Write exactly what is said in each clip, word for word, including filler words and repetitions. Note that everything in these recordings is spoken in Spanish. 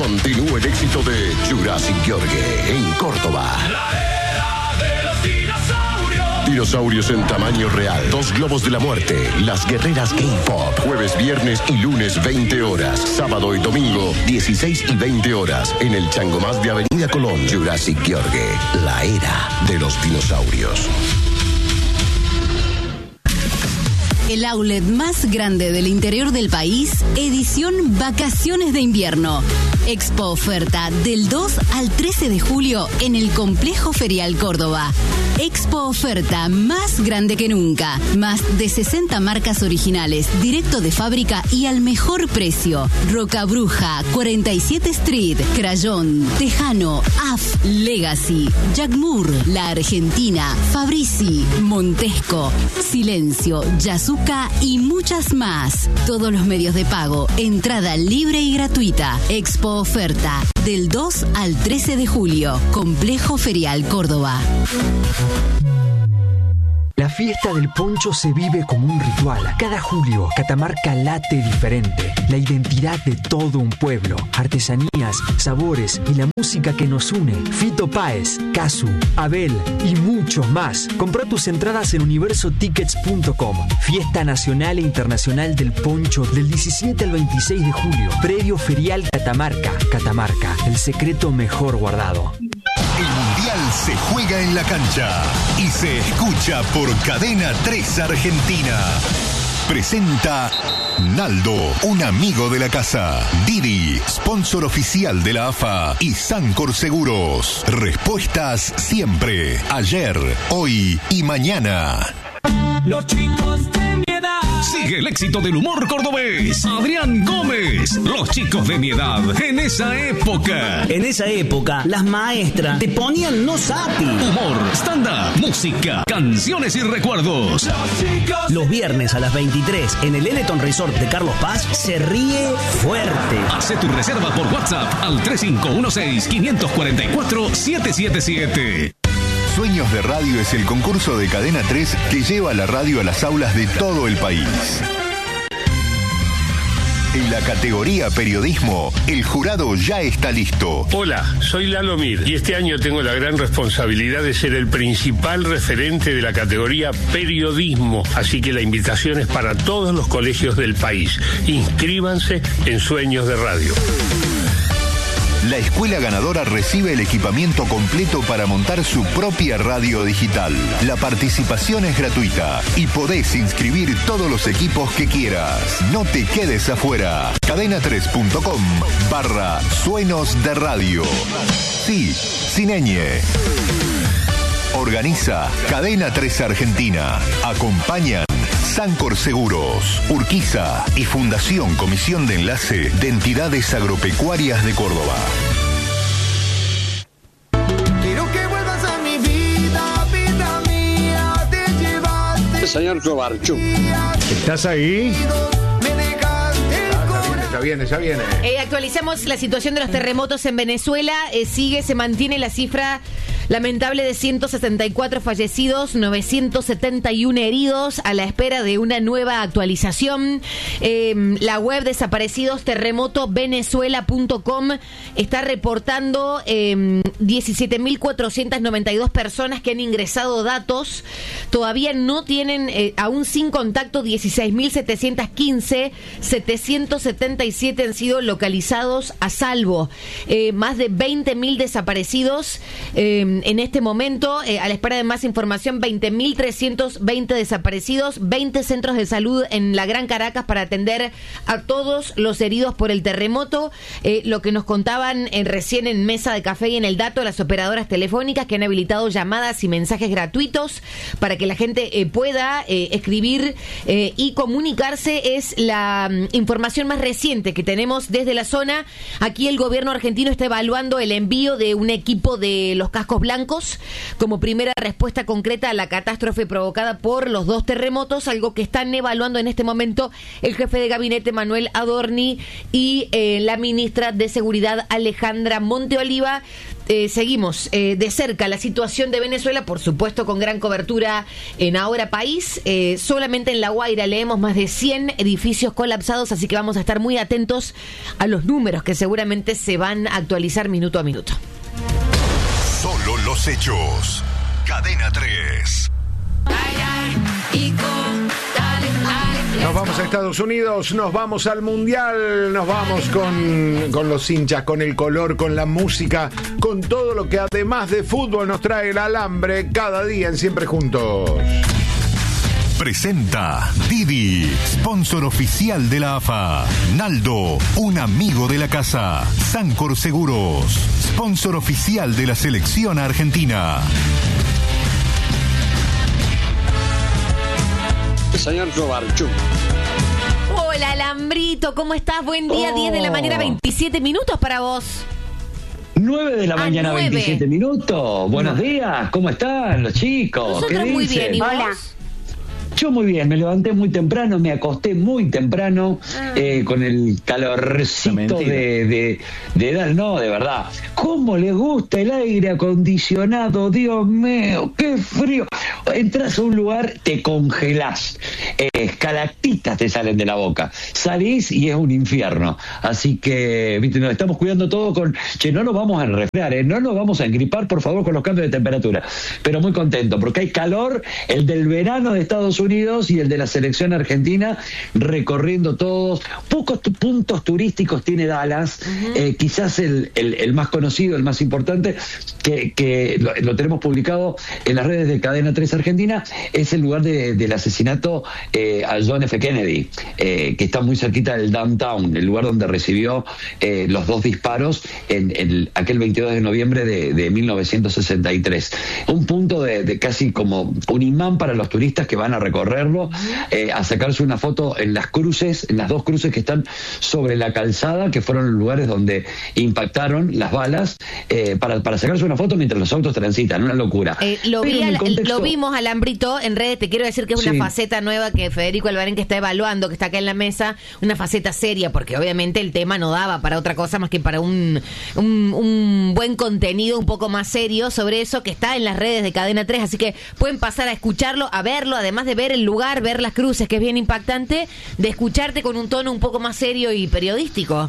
Continúa el éxito de Jurassic George en Córdoba. La era de los dinosaurios. Dinosaurios en tamaño real. Dos globos de la muerte. Las guerreras K-Pop. Jueves, viernes y lunes veinte horas. Sábado y domingo dieciséis y veinte horas. En el Changomás de Avenida Colón. Jurassic George. La era de los dinosaurios. El outlet más grande del interior del país, edición Vacaciones de Invierno. Expo Oferta del dos al trece de julio en el Complejo Ferial Córdoba. Expo Oferta más grande que nunca. Más de sesenta marcas originales, directo de fábrica y al mejor precio. Roca Bruja, cuarenta y siete Street, Crayón, Tejano, A F, Legacy, Jack Moore, La Argentina, Fabrizi, Montesco, Silencio, Yasuka y muchas más. Todos los medios de pago, entrada libre y gratuita. Expo Oferta del dos al trece de julio. Complejo Ferial Córdoba. La fiesta del poncho se vive como un ritual. Cada julio, Catamarca late diferente. La identidad de todo un pueblo. Artesanías, sabores y la música que nos une. Fito Páez, Casu, Abel y muchos más. Compra tus entradas en universo tickets punto com. Fiesta Nacional e Internacional del Poncho del diecisiete al veintiséis de julio. Predio Ferial Catamarca. Catamarca, el secreto mejor guardado. El Mundial se juega en la cancha y se escucha por Cadena tres Argentina. Presenta Naldo, un amigo de la casa. Didi, sponsor oficial de la A F A y Sancor Seguros. Respuestas siempre, ayer, hoy y mañana. Los chicos de mi edad. Sigue el éxito del humor cordobés. Adrián Gómez. Los chicos de mi edad en esa época. En esa época, las maestras te ponían no sapi. Humor, stand-up, música, canciones y recuerdos. Los chicos. Los viernes a las veintitrés en el Eleton Resort de Carlos Paz se ríe fuerte. Hace tu reserva por WhatsApp al tres cinco uno seis, cinco cuatro cuatro, siete siete siete. Sueños de Radio es el concurso de Cadena tres que lleva la radio a las aulas de todo el país. En la categoría periodismo, el jurado ya está listo. Hola, soy Lalo Mir y este año tengo la gran responsabilidad de ser el principal referente de la categoría periodismo, así que la invitación es para todos los colegios del país. Inscríbanse en Sueños de Radio. La escuela ganadora recibe el equipamiento completo para montar su propia radio digital. La participación es gratuita y podés inscribir todos los equipos que quieras. No te quedes afuera. cadena tres punto com barra Sueños de Radio. Sí, sin ñ. Organiza Cadena tres Argentina. Acompañan Sancor Seguros, Urquiza y Fundación Comisión de Enlace de Entidades Agropecuarias de Córdoba. Quiero que vuelvas a mi vida, vida mía, te llevaste. Señor Cobarchuk. ¿Estás ahí? Me dejaste el corazón. Ya viene, ya viene. Eh, actualizamos la situación de los terremotos en Venezuela. Eh, sigue, se mantiene la cifra lamentable de ciento sesenta y cuatro fallecidos, novecientos setenta y uno heridos, a la espera de una nueva actualización. Eh, la web desaparecidos terremoto venezuela punto com está reportando eh, diecisiete mil cuatrocientas noventa y dos personas que han ingresado datos. Todavía no tienen, eh, aún sin contacto, dieciséis mil setecientos quince, setecientos setenta y siete han sido localizados a salvo. Eh, más de veinte mil desaparecidos. Eh, En este momento, eh, a la espera de más información, veinte mil trescientos veinte desaparecidos, veinte centros de salud en la Gran Caracas para atender a todos los heridos por el terremoto. Eh, lo que nos contaban eh, recién en Mesa de Café y en El Dato, las operadoras telefónicas que han habilitado llamadas y mensajes gratuitos para que la gente eh, pueda eh, escribir eh, y comunicarse. Es la um, información más reciente que tenemos desde la zona. Aquí el gobierno argentino está evaluando el envío de un equipo de los cascos blancos como primera respuesta concreta a la catástrofe provocada por los dos terremotos, algo que están evaluando en este momento el jefe de gabinete Manuel Adorni y eh, la ministra de Seguridad Alejandra Monteoliva. eh, seguimos eh, de cerca la situación de Venezuela, por supuesto con gran cobertura en Ahora País. Eh, solamente en La Guaira leemos más de cien edificios colapsados, así que vamos a estar muy atentos a los números que seguramente se van a actualizar minuto a minuto. Solo los hechos. Cadena tres. Nos vamos a Estados Unidos, nos vamos al Mundial, nos vamos con, con los hinchas, con el color, con la música, con todo lo que además de fútbol nos trae el alambre cada día en Siempre Juntos. Presenta Didi, sponsor oficial de la A F A. Naldo, un amigo de la casa. Sancor Seguros, sponsor oficial de la selección argentina. Señor Robarchuk. Hola, Alambrito, ¿cómo estás? Buen día, Oh. diez de la mañana, veintisiete minutos para vos. nueve de la Ah, mañana, nueve. veintisiete minutos. Buenos días, ¿cómo están los chicos? Nosotros ¿Qué muy dicen? bien, ¿y vos? Hola. Yo muy bien, me levanté muy temprano, me acosté muy temprano, Ah. eh, con el calorcito de, de, de edad, no, de verdad. ¿Cómo le gusta el aire acondicionado? Dios mío, qué frío. Entras a un lugar, te congelás, eh, escalactitas te salen de la boca, salís y es un infierno. Así que, viste, nos estamos cuidando todo con, che, no nos vamos a resfriar, eh, no nos vamos a engripar, por favor, con los cambios de temperatura. Pero muy contento, porque hay calor, el del verano de Estados Unidos y el de la selección argentina, recorriendo todos. Pocos tu- puntos turísticos tiene Dallas, uh-huh. eh, quizás el, el, el más conocido, el más importante, que, que lo, lo tenemos publicado en las redes de Cadena tres Argentina, es el lugar de, del asesinato eh, a John F. Kennedy, eh, que está muy cerquita del downtown, el lugar donde recibió eh, los dos disparos en, en aquel veintidós de noviembre de, de mil novecientos sesenta y tres. Un punto de, de casi como un imán para los turistas que van a recorrerlo, eh, a sacarse una foto en las cruces, en las dos cruces que están sobre la calzada, que fueron los lugares donde impactaron las balas, eh, para, para sacarse una foto mientras los autos transitan, una locura. Eh, lo, Pero vi en el al- contexto- lo vimos, Alambrito, en redes. Te quiero decir que es una Sí. faceta nueva que Federico Albarén que está evaluando, que está acá en la mesa, una faceta seria, porque obviamente el tema no daba para otra cosa más que para un, un, un buen contenido un poco más serio sobre eso, que está en las redes de Cadena tres, así que pueden pasar a escucharlo, a verlo, además de ver el lugar, ver las cruces, que es bien impactante, de escucharte con un tono un poco más serio y periodístico.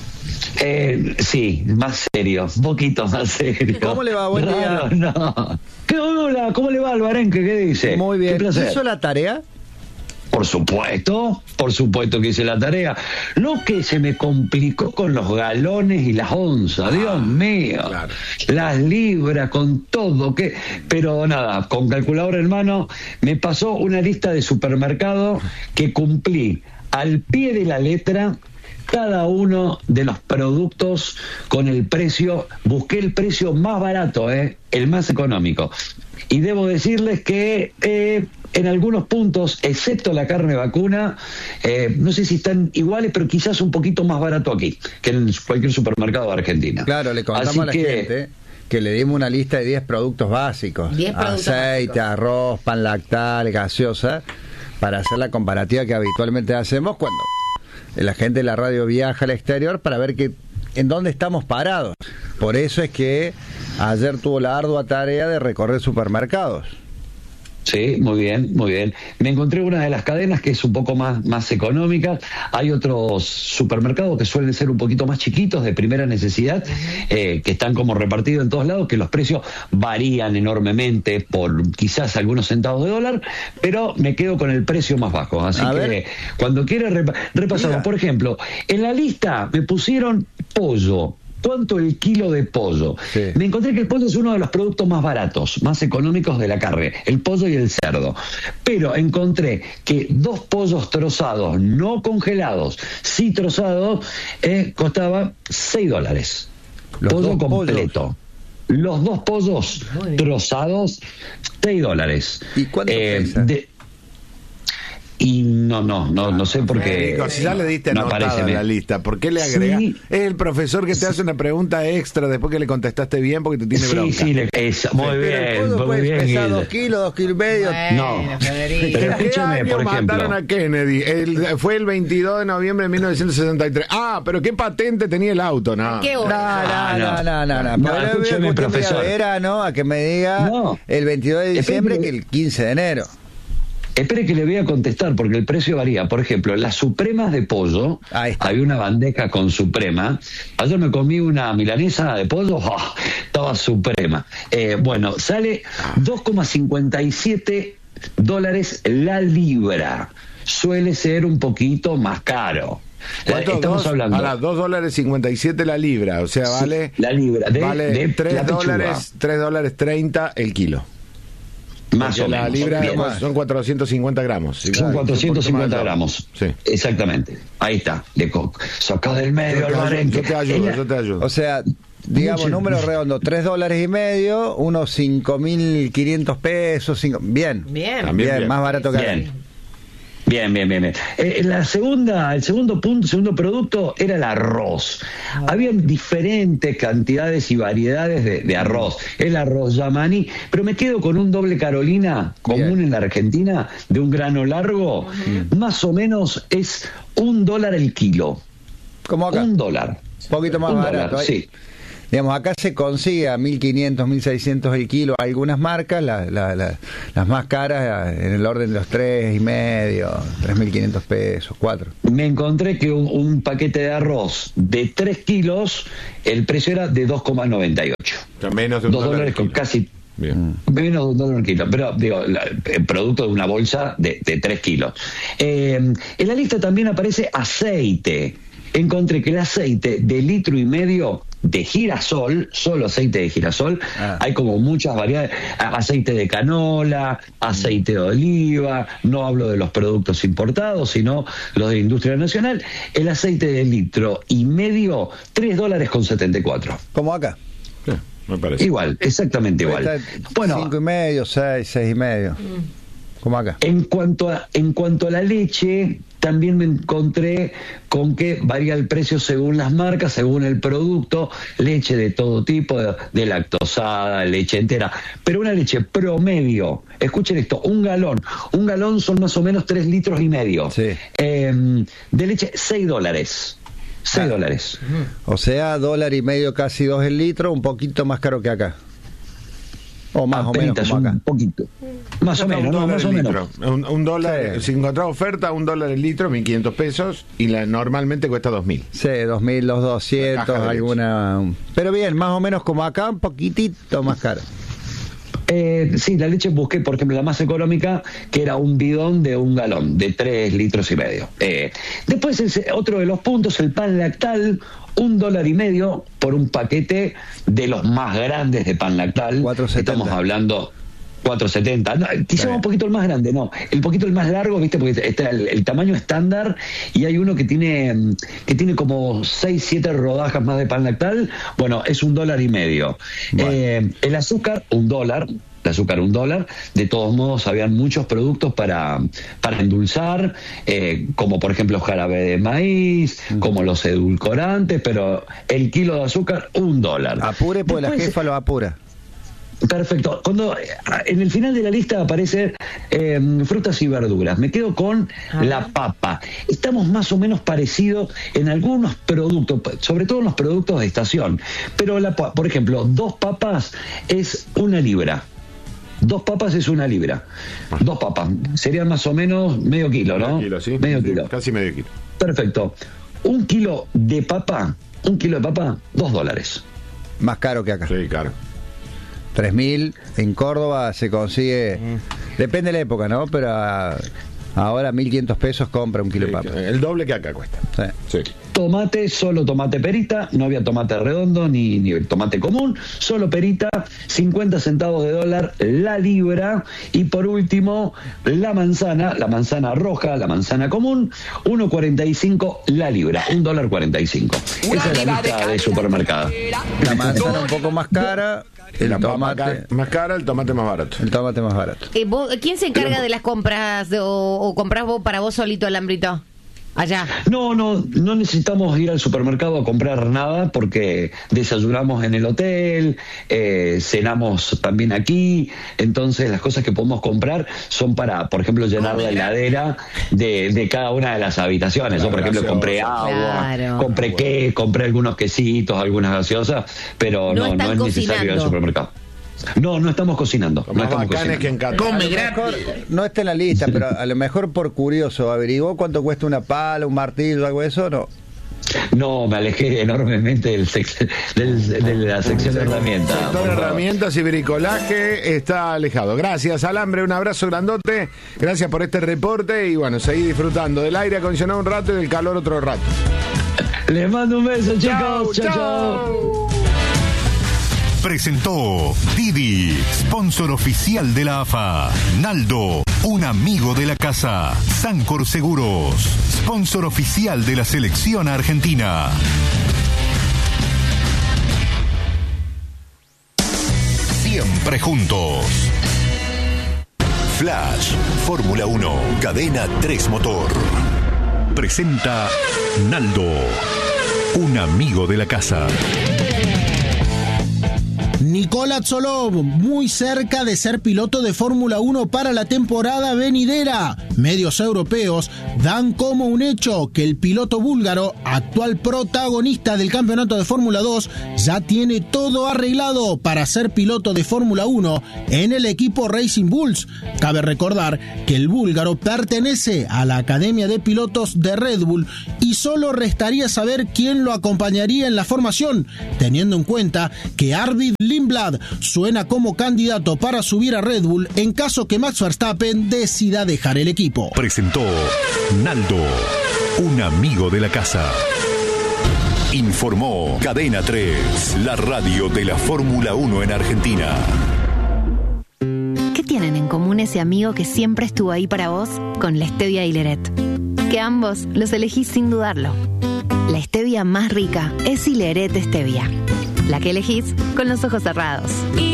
Eh, sí, más serio, un poquito más serio. ¿Cómo le va? Buen día. Raro, no. ¿Qué, hola, ¿cómo le va, Albarenque? ¿Qué dice? Muy Qué bien. placer. ¿Hizo la tarea? Por supuesto, por supuesto que hice la tarea. Lo que se me complicó con los galones y las onzas, Dios mío. claro. Las libras, con todo. que Pero nada, con calculadora en mano, me pasó una lista de supermercado que cumplí al pie de la letra cada uno de los productos con el precio. Busqué el precio más barato, ¿eh? El más económico. Y debo decirles que eh, en algunos puntos, excepto la carne vacuna, eh, no sé si están iguales, pero quizás un poquito más barato aquí que en cualquier supermercado de Argentina. Claro, le contamos Así a la que, gente que le dimos una lista de diez productos básicos. diez productos Aceite, básicos. arroz, pan lactal, gaseosa, para hacer la comparativa que habitualmente hacemos cuando la gente de la radio viaja al exterior para ver que, en dónde estamos parados. Por eso es que ayer tuvo la ardua tarea de recorrer supermercados. Sí, muy bien, muy bien. Me encontré una de las cadenas que es un poco más, más económica. Hay otros supermercados que suelen ser un poquito más chiquitos, de primera necesidad, eh, que están como repartidos en todos lados, que los precios varían enormemente por quizás algunos centavos de dólar, pero me quedo con el precio más bajo. Así A que ver. cuando quiera repa- repasamos. Diga. Por ejemplo, en la lista me pusieron pollo. ¿Cuánto el kilo de pollo? Sí. Me encontré que el pollo es uno de los productos más baratos, más económicos de la carne, el pollo y el cerdo. Pero encontré que dos pollos trozados, no congelados, sí trozados, eh, costaba seis dólares. Los Pollo dos completo. Los dos pollos trozados, seis dólares. ¿Y cuánto Eh, pesa? de- Y no, no, no, no sé por qué. Nico, si ya le diste no anotada aparece, la lista, ¿por qué le agrega? Sí. Es el profesor que te hace una pregunta extra después que le contestaste bien porque te tiene Sí, bronca. sí, le- es- muy Pero el bien, codo muy puede bien. pesar Gilda. dos kilos, dos kilos y medio. No, Federico. pero ¿En qué escúchame, año por ejemplo. mataron a Kennedy? El- fue el veintidós de noviembre de mil novecientos sesenta y tres. Ah, pero ¿qué patente tenía el auto? No. ¿Qué No, hora? no, no, no, no, no. No, Pero escúcheme, usted me diga profesor. verano a que me diga No. el veintidós de diciembre que Depende. el quince de enero. Espere que le voy a contestar porque el precio varía. Por ejemplo, las supremas de pollo, había una bandeja con suprema. Ayer me comí una milanesa de pollo, ¡oh! Estaba suprema. Eh, bueno, sale dos coma cincuenta y siete dólares la libra. Suele ser un poquito más caro. ¿Cuánto? Estamos Dos, hablando. Ahora, dos dólares cincuenta y siete la libra. O sea, Sí, vale. la libra, de- vale de tres la pechuga. dólares, tres dólares treinta el kilo. Más Porque o la menos. libra Bien. son cuatrocientos cincuenta gramos. Sí, Son claro, cuatrocientos un poquito cincuenta más. gramos. Sí. Exactamente. Ahí está. Le co- sacá del medio Yo el te ayudo, barenque. yo te ayudo, Es la- yo te ayudo. O sea, digamos, Mucho. número redondo, tres dólares y medio, unos cinco mil quinientos pesos. Cinco, bien. Bien. También bien, bien. más barato que acá. Bien. Bien, bien, bien, bien. Eh, la segunda, el segundo punto, segundo producto era el arroz. Había diferentes cantidades y variedades de, de arroz. El arroz yamaní, pero me quedo con un doble Carolina común Bien. en la Argentina, de un grano largo, más o menos es un dólar el kilo. Como acá. Un dólar. Un poquito más Un barato. dólar, ahí. sí. Digamos, acá se consigue a mil quinientos, mil seiscientos el kilo. Algunas marcas, la- la- la- las más caras, en el orden de los tres y medio, tres mil quinientos pesos, cuatro. Me encontré que un, un paquete de arroz de tres kilos, el precio era de dos coma noventa y ocho. O sea, menos de un Dos dólar dólares el con kilo. casi Bien. menos de un dólar el kilo, pero digo, la- el producto de una bolsa de, de tres kilos. Eh, en la lista también aparece aceite. Encontré que el aceite de litro y medio de girasol, solo aceite de girasol, Ah. hay como muchas variedades, a- aceite de canola, aceite de oliva, no hablo de los productos importados, sino los de industria nacional, el aceite de litro y medio, tres dólares con setenta y cuatro. Como acá. Sí, me parece. Igual, exactamente igual. Está Bueno, cinco y medio, seis, seis y medio. Como acá. En cuanto a, en cuanto a la leche, también me encontré con que varía el precio según las marcas, según el producto, leche de todo tipo, de, de lactosada, leche entera, pero una leche promedio, escuchen esto, un galón, un galón son más o menos tres litros y medio, Sí. Eh, de leche seis dólares, seis Ah. dólares. O sea, dólar y medio, casi dos el litro, un poquito más caro que acá. O más o menos Apenitas, como un acá. poquito, más o Un menos, no, dólar más o el menos. litro. Un, un dólar, Sí. si encontrás oferta, un dólar el litro, mil quinientos pesos, y la normalmente cuesta dos mil. Sí, dos mil, dos La doscientos, caja de alguna. Pero bien, más o menos como acá, un poquitito más caro. Eh, sí, la leche busqué, por ejemplo, la más económica, que era un bidón de un galón, de tres litros y medio. Eh, después, ese- otro de los puntos, el pan lactal, un dólar y medio por un paquete de los más grandes de pan lactal. cuatro setenta. Estamos hablando cuatro setenta. No, quizá un poquito el más grande, no. El poquito el más largo, ¿viste? Porque está el, el tamaño estándar y hay uno que tiene mm, que tiene como seis, siete rodajas más de pan lactal. Bueno, es un dólar y medio. Eh, el azúcar, un dólar. El azúcar un dólar. De todos modos, habían muchos productos para, para endulzar, eh, como por ejemplo jarabe de maíz, como los edulcorantes, pero el kilo de azúcar, un dólar. Apure, pues la Después- jefa lo apura. Perfecto. Cuando eh, en el final de la lista aparece eh, frutas y verduras, me quedo con la papa. Estamos más o menos parecidos en algunos productos, sobre todo en los productos de estación. Pero, la, pa- por ejemplo, dos papas es una libra. Dos papas es una libra. Dos papas. Serían más o menos medio kilo, ¿no? Medio kilo, sí. Medio Sí, kilo. Casi medio kilo. Perfecto. Un kilo de papa, un kilo de papa, dos dólares. Más caro que acá. Sí, claro. tres mil en Córdoba se consigue, depende de la época, ¿no? Pero ah, ahora mil quinientos pesos compra un kilo de Sí, papa. el doble que acá cuesta. Sí. Sí. Tomate, solo tomate perita, no había tomate redondo ni, ni tomate común, solo perita, cincuenta centavos de dólar la libra. Y por último, la manzana, la manzana roja, la manzana común, uno cuarenta y cinco la libra, un dólar cuarenta y cinco. Esa es la lista de supermercado. La manzana un poco más cara, el La tomate papa ca- más cara, el tomate más barato. el tomate más barato. Eh, vos- ¿Quién se encarga de las compras de- o, o comprás vos para vos solito, Alambrito? Allá. No, no, no necesitamos ir al supermercado a comprar nada porque desayunamos en el hotel, eh, cenamos también aquí, entonces las cosas que podemos comprar son para, por ejemplo, llenar la heladera de, de cada una de las habitaciones. Yo, por ejemplo, compré agua, Claro. compré qué, compré algunos quesitos, algunas gaseosas, pero No no, no, están es necesario ir al cocinando. supermercado. No, no estamos cocinando. No Más estamos bacanes cocinando. que en Qatar. Come A lo gratis. mejor no está en la lista, pero a lo mejor por curioso, ¿averiguó cuánto cuesta una pala, un martillo, algo de eso? No. No, me alejé enormemente del sex- del- de la sección de herramientas. Sector por de favor. herramientas y bricolaje está alejado. Gracias, Alambre, un abrazo grandote. Gracias por este reporte y bueno, seguí disfrutando del aire acondicionado un rato y del calor otro rato. Les mando un beso, chicos. Chau, Chao, chau. chao. Presentó Didi, sponsor oficial de la A F A. Naldo, un amigo de la casa. Sancor Seguros, sponsor oficial de la selección argentina. Siempre juntos. Flash, Fórmula uno, Cadena tres Motor. Presenta Naldo, un amigo de la casa. Nikola Tsolov, muy cerca de ser piloto de Fórmula uno para la temporada venidera. Medios europeos dan como un hecho que el piloto búlgaro, actual protagonista del campeonato de Fórmula dos, ya tiene todo arreglado para ser piloto de Fórmula uno en el equipo Racing Bulls. Cabe recordar que el búlgaro pertenece a la Academia de Pilotos de Red Bull y solo restaría saber quién lo acompañaría en la formación, teniendo en cuenta que Arvid Lindblad suena como candidato para subir a Red Bull en caso que Max Verstappen decida dejar el equipo. Presentó Naldo, un amigo de la casa. Informó Cadena tres, la radio de la Fórmula uno en Argentina. ¿Qué tienen en común ese amigo que siempre estuvo ahí para vos con la stevia y Hileret? Que ambos los elegís sin dudarlo. La stevia más rica es Hileret Stevia. La que elegís con los ojos cerrados.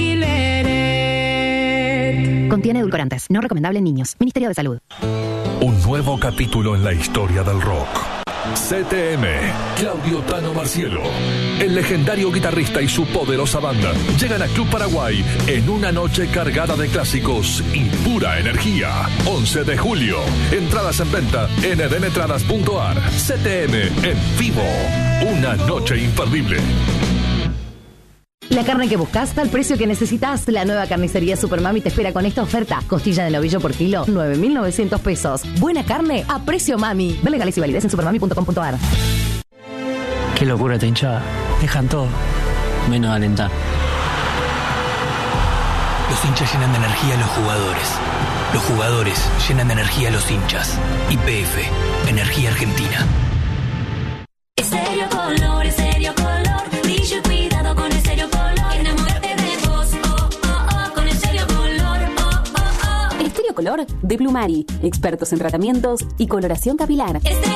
Contiene edulcorantes, no recomendable en niños. Ministerio de Salud. Un nuevo capítulo en la historia del rock. C T M, Claudio Tano Marcielo, el legendario guitarrista y su poderosa banda llegan a Club Paraguay en una noche cargada de clásicos y pura energía. once de julio, entradas en venta en edenetradas punto ar. C T M en vivo, una noche imperdible. La carne que buscas al precio que necesitas. La nueva carnicería Supermami te espera con esta oferta. Costilla de novillo por kilo, nueve mil novecientos pesos. Buena carne a precio mami. Ve legales y validez en supermami punto com punto ar. Qué locura esta hinchada. Dejan todo, menos alentar. Los hinchas llenan de energía a los jugadores. Los jugadores llenan de energía a los hinchas. Y P F, Energía Argentina. Estéreo Color, Estéreo Color, brillo y cuidado con Estéreo Color. Enamórate de vos, oh, oh, oh, con Estéreo Color, oh, oh, oh. Estéreo Color de Plumari, expertos en tratamientos y coloración capilar. Estéreo